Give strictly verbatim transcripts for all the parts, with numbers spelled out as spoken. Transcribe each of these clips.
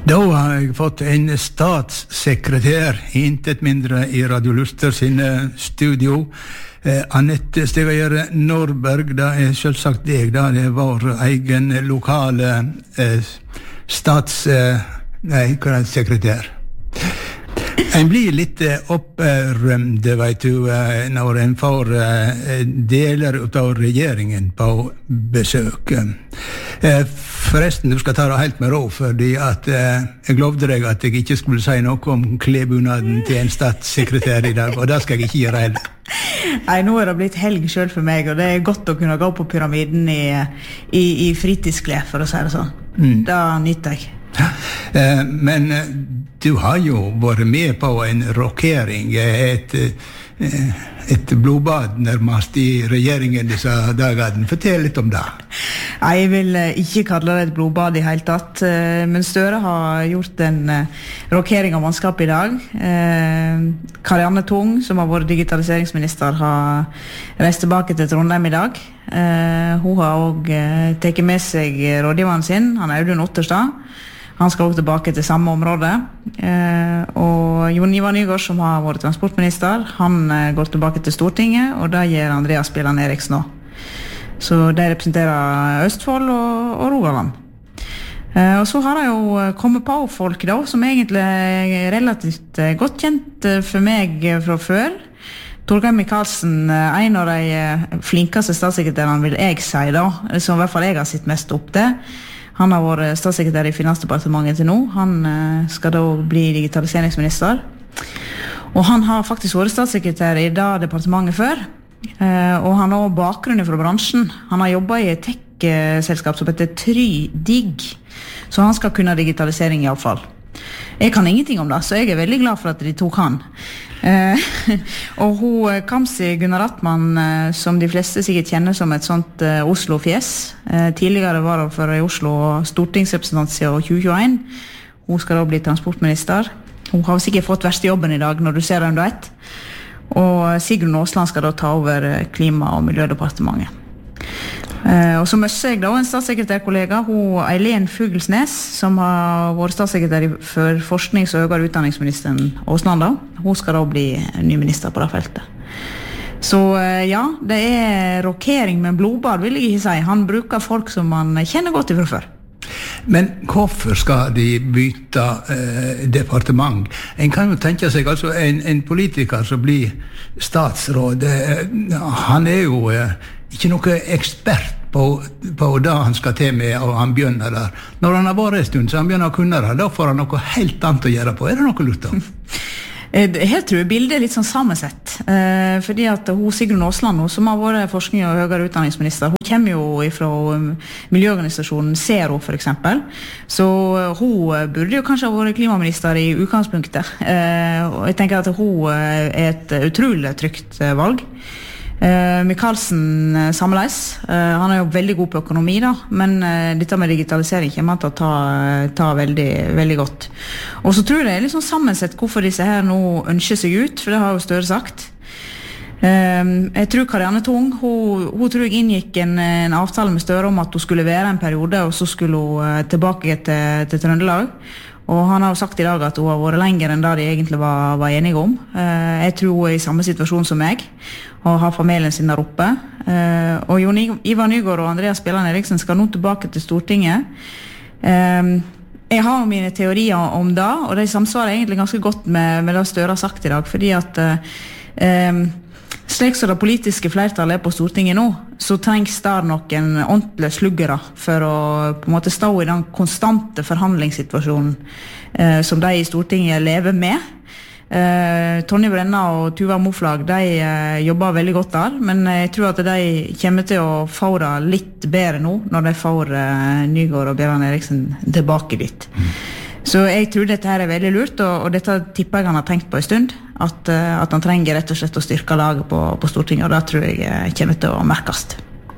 Då har jag fått en statssekretär, intet mindre i Radio Luster sin studio. Eh, Annette Stegager Norberg, det är selvsagt deg, da. Det er vår egen lokale eh, stats... Eh, nei, hva er det, sekretær. En blir litt opprømd, vet du, når en får deler av regjeringen på besøk. Forresten, du skal ta det helt med ro, fordi at jeg lovde deg at jeg ikke skulle si noe om klebunaden til en statssekretær i dag, og det skal jeg ikke gjøre heller. Nei, nå er det blitt helg selv for meg, og det er godt å kunne gå på pyramiden i, i, i fritidsklær, for å si det sånn. Mm. Det nytter jeg. Eh, men du har jo vært med på en rokering, et, et blodbad nærmest i regjeringen disse dagene. Fortell litt om det. Nei, jeg vil ikke kalle det et blodbad i hele tatt, men Støre har gjort en rokering av mannskap i dag. Karianne Tung, som har vært digitaliseringsminister, har reist tilbake til Trondheim i dag. Hun har også tatt med seg rådgiveren sin, han er Audun Otterstad. Han skal også tilbake til samme område. Eh, og Jon Ivar Nygård, som har vært transportminister, han eh, går tilbake til Stortinget, og det gjør Andreas Bjelland Eriksen nå. Så de representerer Østfold og, og Rogaland. Eh, og så har det jo kommet på folk da, som egentlig er relativt eh, godt kjent eh, for meg fra før. Torgeir Micaelsen, en av de flinkeste statssekretærene vil jeg si da, som i hvert fall jeg har sett mest opp til. Han har vært statssekretær i Finansdepartementet til nå. Han eh, skal da bli digitaliseringsminister. Og han har faktisk vært statssekretær i det departementet før. Eh, og han har også bakgrunn fra bransjen. Han har jobbet i et tech-selskap som heter TryDig. Så han skal kunne digitalisering i alle fall. Jeg kan ingenting om det, så jeg er veldig glad for at de tok han. Eh, og hun Kamzy Gunaratnam, eh, som de fleste sikkert kjenner som et sånt eh, Oslo-fjes. Eh, tidligere var hun for i Oslo stortingsrepresentant siden tjue tjueen. Hun skal da bli transportminister. Hun har sikkert fått verste jobben i dag når du ser hvem du vet. Og Sigrun Aasland skal da ta over Klima- og miljødepartementet. Eh, og så møtte jeg da en statssekretærkollega, hun Eileen Fuglesnes, som har vært statssekretær for forsknings- og høyere utdanningsministeren Aasland da. Hun skal da bli ny minister på det feltet. Så eh, ja, det er rokering med blodbad, vil jeg ikke si. Han bruker folk som man kjenner godt ifra før. Men hvorfor skal de bytte eh, departement? En kan jo tenke seg, altså en, en politiker som blir statsråd, eh, han er jo eh, ikke noe ekspert på, på det han skal til med, og han begynner der. Når han har vært en stund, så han begynner å kunne det, da får han noe helt annet å gjøre på. Er det noe lurt da? Jeg tror bildet er litt sånn sammensett, eh, fordi at hun Sigrun Aasland, som har vært forskning- og høyere utdanningsminister, hun kommer jo fra miljøorganisasjonen Zero for eksempel, så hun burde jo kanskje ha vært klimaminister i utgangspunktet, eh, og jeg tenker at hun er et utrolig trygt valg. Uh, Micaelsen uh, sammenleis. Uh, han er jo veldig god på økonomi da, men uh, dette med digitalisering kommer han til å ta, ta veldig, veldig godt. Og så tror jeg det er litt sånn sammensett hvorfor disse her nå ønsker seg ut, for det har jo Støre sagt. Uh, jeg tror Karianne Tung, hun, hun tror jeg inngikk en, en avtale med Støre om at hun skulle være en periode, og så skulle hun uh, tilbake til, til Trøndelag. Og han har jo sagt i dag at hun har vært lenger enn det de egentlig var, var enige om. Uh, jeg tror hun er i samme situasjon som meg, og har familien sin der oppe. Uh, og Jon Ivar Nygård og Andreas Bjelland Eriksen skal nå tilbake til Stortinget. Uh, jeg har mine teorier om det, og de samsvarer egentlig ganske godt med, med det Støre har sagt i dag, fordi at uh, um, slik som det politiske flertallet er på Stortinget nå, så trengs det noen ordentlige sluggere for å på en måte stå i den konstante forhandlingssituasjonen eh, som de i Stortinget lever med. Eh, Tonje Brenna og Tuva Moflag, de eh, jobber veldig godt der, men jeg tror at de kommer til å få det litt bedre nå, når de får eh, Nygård og Bjelland Eriksen tilbake dit. Mm. Så jeg tror dette her er veldig lurt, og, og dette tipper jeg han har tenkt på en stund, at, uh, at han trenger rett og slett å styrke laget på, på Stortinget, og det tror jeg kommer til å merkes.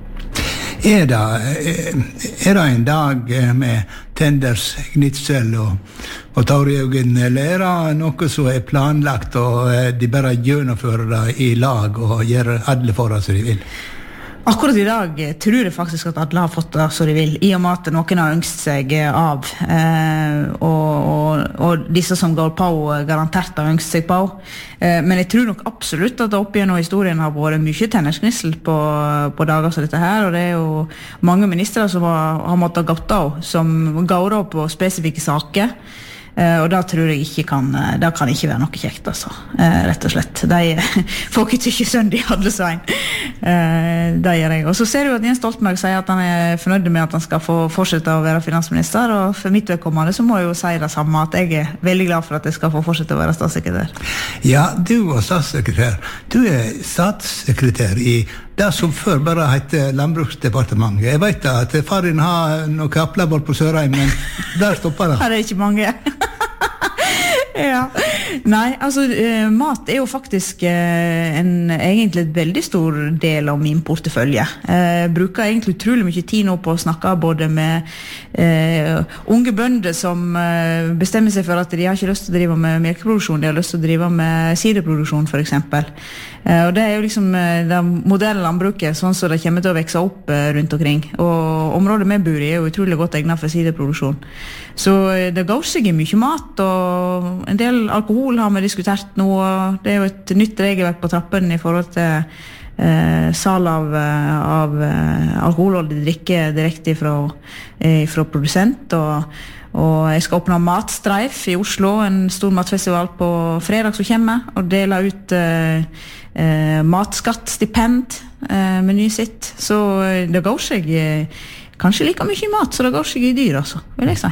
Er det, er det en dag med tenders, gnitsel og, og taurjøgen, eller er det noe som er planlagt, og de bare gjennomfører det i lag og gjør alle forhold som de vil? Akkurat i dag tror jeg faktisk at alle har fått det så de vil, i og med at noen har ønsket seg av, eh, og, og, og disse som går på garantert har ønsket seg på. Eh, men jeg tror nok absolutt at det opp gjennom historien har vært mye tennersknissel på, på dager som dette her, og det er jo mange ministre som har, har måttet gått av, som går av på spesifikke saker. Uh, og da tror jeg ikke kan, uh, da kan ikke være noe kjekt, altså, uh, rett og slett. De får ikke tykke sønn de hadde svein. Uh, det gjør jeg. Og så ser du at Jens Stoltenberg sier at han er fornøyd med at han skal få fortsette å være finansminister, og for mitt vedkommende så må jeg jo si det samme, at jeg er veldig glad for at jeg skal få fortsette å være statssekretær. Ja, du var statssekretær. Du er statssekretær i det som før bare heter Landbruksdepartementet. Jeg vet at far din har noen kapler bort på Sørheim, men der stopper det. Her er ikke mange. Ja. Nei, altså eh, mat er jo faktisk eh, en egentlig et veldig stor del av min portefølje. Jeg eh, bruker egentlig utrolig mye tid nå på å snakke både med eh, unge bønder som eh, bestemmer seg for at de har ikke lyst til å drive med melkeproduksjon, de har lyst til å drive med siderproduksjon for eksempel. Eh, og det er jo liksom eh, det moderne landbruket, sånn som det kommer til å vekse opp eh, rundt omkring. Og området vi bor i er jo utrolig godt egnet for siderproduksjon. Så eh, det går seg i mye mat, og en del alkohol har vi diskutert nå, og det er jo et nytt regelverk på trappen i forhold til eh, sal av, av eh, alkoholholdig drikke direkte fra, eh, fra produsent, og, og jeg skal åpne Matstreif i Oslo, en stor matfestival på fredag som kommer, og dele ut eh, eh, matskattstipend eh, med ny sitt, så det går seg eh, kanskje like mye mat, så det går seg i dyr, altså, vil jeg si.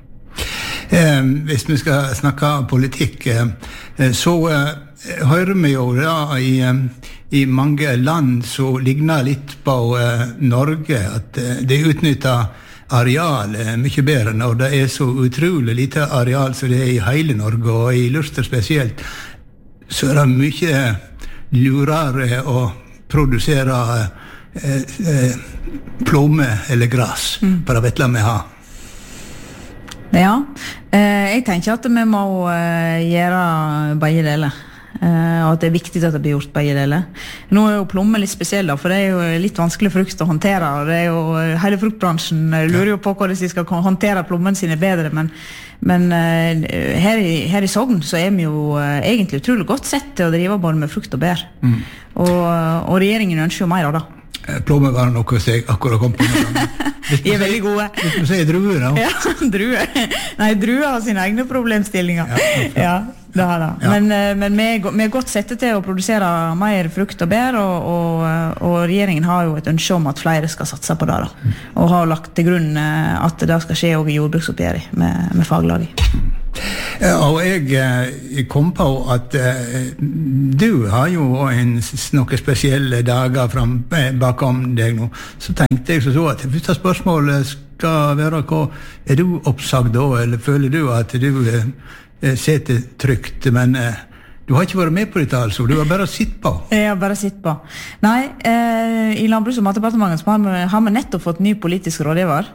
Eh, hvis vi skal snakke politikk, eh, så eh, hører vi jo da i, eh, i mange land som ligner litt på eh, Norge, at eh, det utnytter areal eh, mye bedre når det er så utrolig lite areal som det er i hele Norge, og i Luster spesielt, så er det mye lurere å produsere eh, eh, plomme eller gras, mm. på det vettla vi har. Ja, eh, jeg tenker at vi må eh, gjøre begge deler, eh, og at det er viktig at det blir gjort begge deler. Nå er jo plomme litt spesiell, for det er jo litt vanskelig frukt å håndtere, og det er jo, hele fruktbransjen lurer jo på hvordan de skal håndtere plommen sine bedre, men, men eh, her, i, her i Sogn så er vi jo eh, egentlig utrolig godt sett til å drive både med frukt og bær, mm. og, og regjeringen ønsker jo mer av det. Plomme var noe som jeg akkurat kom på noe. De er veldig gode. Hvis du sier druer, da. Ja, druer. Nei, druer har sine egne problemstillinger. Ja, ja det har det. Ja. Men, men vi, er, vi er godt sette til å produsere mer frukt og bær, og, og, og regjeringen har jo et ønske om at flere skal satse på det, da. Og har lagt til grunn at det skal skje også i jordbruksoppgjøret med, med faglaget. Ja, og jeg, jeg kom på at uh, du har jo en, noen spesielle dager frem, bakom deg nå. Så tenkte jeg så at det første spørsmålet skal være hva er du oppsagt da, eller føler du at du uh, sitter trygt, men uh, du har ikke vært med på dette, altså. Du har bare sitt på. Jeg har bare sitt på. Nei, eh, i Landbruks- og matdepartementet har vi, har vi nettopp fått ny politisk rådgiver.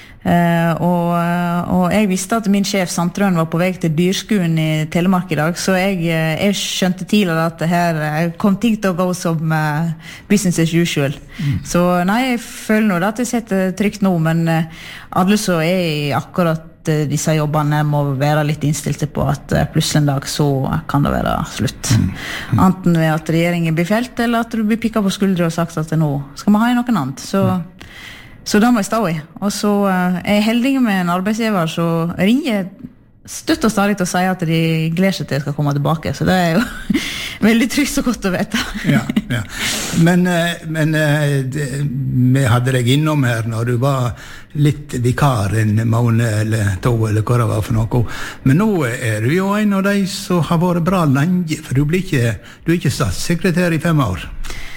Uh, og, og jeg visste at min sjef Sandtrøen var på vei til dyrskuen i Telemark i dag, så jeg, jeg skjønte tidligere at det her kom ting til å gå som uh, business as usual. Mm. Så nei, jeg føler nå at jeg setter trygt nå, men uh, alle som er i akkurat uh, disse jobbene må være litt innstilte på at uh, plutselig en dag så kan det være slutt. Mm. Mm. Enten ved at regjeringen blir felt, eller at du blir pikket på skuldre og sagt at nå skal vi ha i noen annet. Så mm. Så da må jeg stå i. Og så uh, er jeg heldig med en arbeidsgiver som ringer støtt og stadig til å si at de gleder seg til jeg skal komme tilbake. Så det er jo veldig trygt og godt å vite. Ja, ja. Men, uh, men uh, det, vi hadde deg innom her når du var litt vikar en måned eller to, eller hva det var for noe. Men nå er du jo en av de som har vært bra lenge, for du, blir ikke, du er ikke statssekretær i fem år.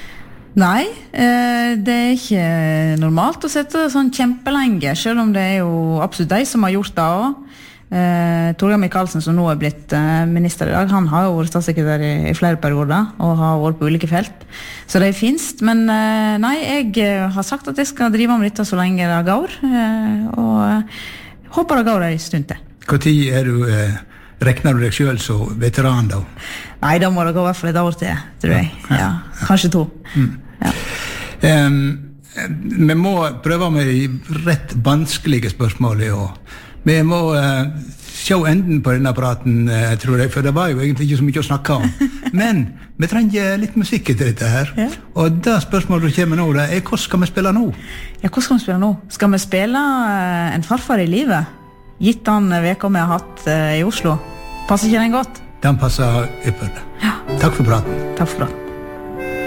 Nei, eh, det er ikke normalt å sette sånn kjempelenge, selv om det er jo absolutt de som har gjort det også. Eh, Torgeir Micaelsen, som nå er blitt eh, minister i dag, han har jo vært statssekretær i, i flere perioder, og har vært på ulike felt. Så det finnes, men eh, nei, jeg har sagt at jeg skal drive med dette så lenge det går, eh, og eh, håper det går en stund til. Hvor tid er du... Eh Rekner du deg selv som veteran da? Nei, da må det gå i hvert fall et år til, tror jeg. Ja, ja, ja. Kanskje to. Mm. Ja. Um, vi må prøve med rett vanskelige spørsmål i år. Vi må uh, se enden på denne praten, uh, tror jeg, for det var jo egentlig ikke så mye å snakke om. Men vi trenger litt musikk til dette her. Ja. Og det spørsmålet som kommer nå, det er hvordan skal vi spille nå? Ja, hvordan skal vi spille nå? Skal vi spille uh, En farfar i livet? Gitt den veka vi har hatt uh, i Oslo. Passer ikke den godt? Den passer ypperlig. Ja. Takk for praten. Takk for praten.